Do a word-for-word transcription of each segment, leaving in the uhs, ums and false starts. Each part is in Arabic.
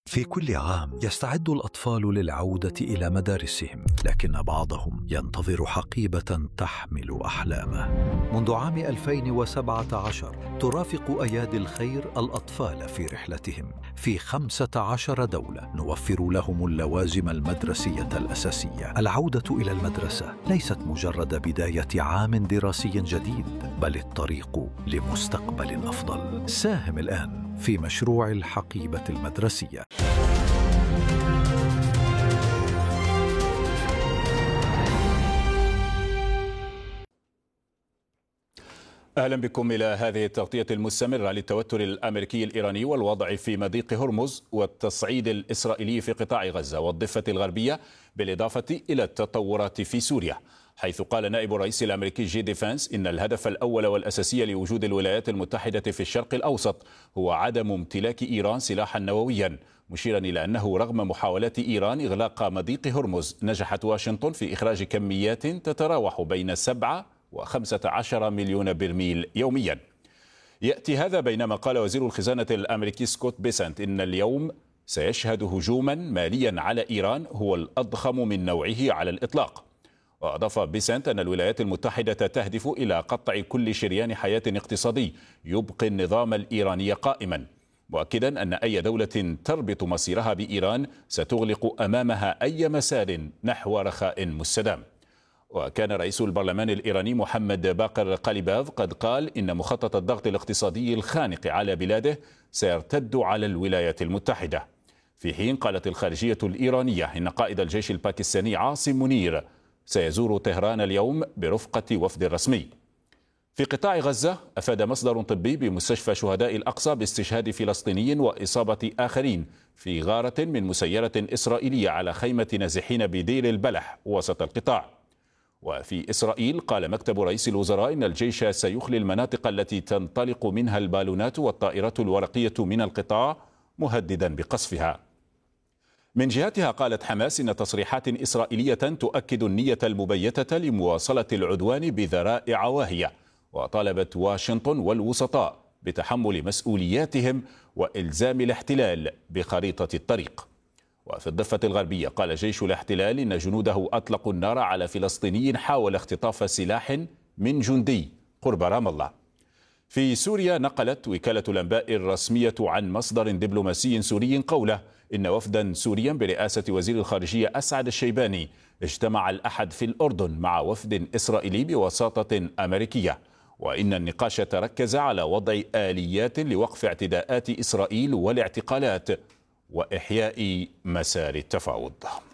في كل عام يستعد الأطفال للعودة إلى مدارسهم، لكن بعضهم ينتظر حقيبة تحمل أحلامه. منذ عام ألفين وسبعة عشر ترافق أيادي الخير الأطفال في رحلتهم في خمسة عشر دولة، نوفر لهم اللوازم المدرسية الأساسية. العودة إلى المدرسة ليست مجرد بداية عام دراسي جديد، بل الطريق لمستقبل أفضل. ساهم الآن في مشروع الحقيبة المدرسية. أهلا بكم إلى هذه التغطية المستمرة للتوتر الأمريكي الإيراني والوضع في مضيق هرمز والتصعيد الإسرائيلي في قطاع غزة والضفة الغربية، بالإضافة إلى التطورات في سوريا، حيث قال نائب الرئيس الأمريكي جي ديفانس إن الهدف الأول والأساسي لوجود الولايات المتحدة في الشرق الأوسط هو عدم امتلاك إيران سلاحا نوويا، مشيرا إلى أنه رغم محاولات إيران إغلاق مضيق هرمز نجحت واشنطن في إخراج كميات تتراوح بين سبعة وخمسة عشر مليون برميل يوميا. يأتي هذا بينما قال وزير الخزانة الأمريكي سكوت بيسنت إن اليوم سيشهد هجوما ماليا على إيران هو الأضخم من نوعه على الإطلاق. وأضاف بيسنت أن الولايات المتحدة تهدف إلى قطع كل شريان حياة اقتصادي يبقي النظام الإيراني قائما، مؤكدا أن أي دولة تربط مصيرها بإيران ستغلق أمامها أي مسار نحو رخاء مستدام. وكان رئيس البرلمان الإيراني محمد باقر قليباف قد قال إن مخطط الضغط الاقتصادي الخانق على بلاده سيرتد على الولايات المتحدة، في حين قالت الخارجية الإيرانية إن قائد الجيش الباكستاني عاصم منير سيزور طهران اليوم برفقة وفد رسمي. في قطاع غزة أفاد مصدر طبي بمستشفى شهداء الأقصى باستشهاد فلسطيني وإصابة آخرين في غارة من مسيرة إسرائيلية على خيمة نازحين بدير البلح وسط القطاع. وفي إسرائيل قال مكتب رئيس الوزراء إن الجيش سيخلي المناطق التي تنطلق منها البالونات والطائرات الورقية من القطاع، مهددا بقصفها. من جهتها قالت حماس إن تصريحات إسرائيلية تؤكد النية المبيتة لمواصلة العدوان بذرائع واهية، وطالبت واشنطن والوسطاء بتحمل مسؤولياتهم وإلزام الاحتلال بخريطة الطريق. وفي الضفة الغربية قال جيش الاحتلال إن جنوده أطلقوا النار على فلسطيني حاول اختطاف سلاح من جندي قرب رام الله. في سوريا نقلت وكالة الأنباء الرسمية عن مصدر دبلوماسي سوري قوله إن وفدا سوريا برئاسة وزير الخارجية أسعد الشيباني اجتمع الأحد في الأردن مع وفد إسرائيلي بوساطة أمريكية، وإن النقاش تركز على وضع آليات لوقف اعتداءات إسرائيل والاعتقالات وإحياء مسار التفاوض.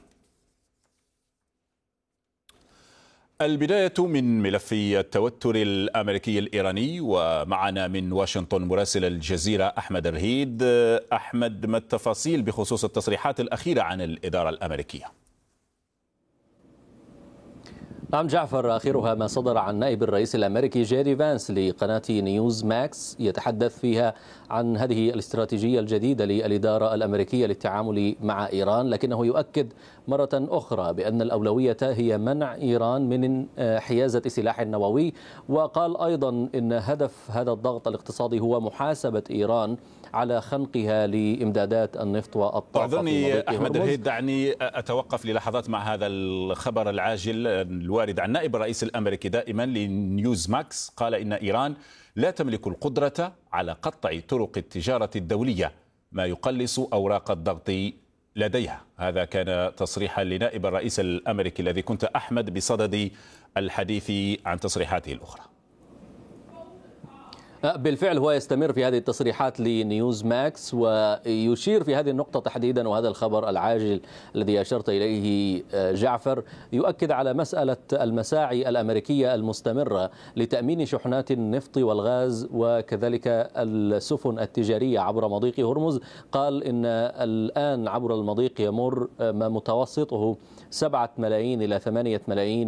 البداية من ملف التوتر الأمريكي الإيراني، ومعنا من واشنطن مراسل الجزيرة أحمد الرهيد. أحمد، ما التفاصيل بخصوص التصريحات الأخيرة عن الإدارة الأمريكية؟ نعم جعفر، آخرها ما صدر عن نائب الرئيس الأمريكي جي دي فانس لقناة نيوز ماكس، يتحدث فيها عن هذه الاستراتيجية الجديدة للإدارة الأمريكية للتعامل مع إيران، لكنه يؤكد مرة أخرى بأن الأولوية هي منع إيران من حيازة سلاح نووي. وقال أيضا إن هدف هذا الضغط الاقتصادي هو محاسبة إيران على خنقها لإمدادات النفط والطاقة. أعذرني أحمد الرهيد، دعني أتوقف للحظات مع هذا الخبر العاجل الوارد عن نائب الرئيس الأمريكي دائما لنيوز ماكس. قال إن إيران لا تملك القدرة على قطع طرق التجارة الدولية، ما يقلص أوراق الضغط لديها. هذا كان تصريحا لنائب الرئيس الأمريكي الذي كنت أحمد بصدد الحديث عن تصريحاته الأخرى. بالفعل هو يستمر في هذه التصريحات لنيوز ماكس، ويشير في هذه النقطة تحديدا وهذا الخبر العاجل الذي أشرت إليه جعفر، يؤكد على مسألة المساعي الأمريكية المستمرة لتأمين شحنات النفط والغاز وكذلك السفن التجارية عبر مضيق هرمز. قال إن الآن عبر المضيق يمر ما متوسطه سبعة ملايين إلى ثمانية ملايين